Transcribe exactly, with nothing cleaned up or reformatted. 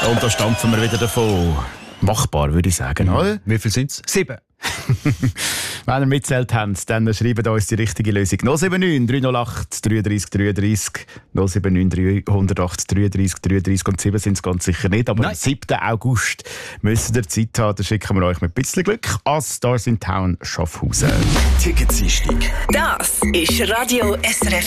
Und da stampfen wir wieder davon. Machbar, würde ich sagen, oder? Wie viel sind es? Sieben. Wenn ihr mitzählt habt, dann schreibt uns die richtige Lösung. null sieben neun, drei null acht, drei drei drei drei, null sieben neun, drei null acht, drei drei drei drei und sieben sind es ganz sicher nicht. Aber Nein. am siebten August müsst ihr Zeit haben, dann schicken wir euch mit ein bisschen Glück an Stars in Town Schaffhausen. Ticketseinstieg. Das ist Radio S R F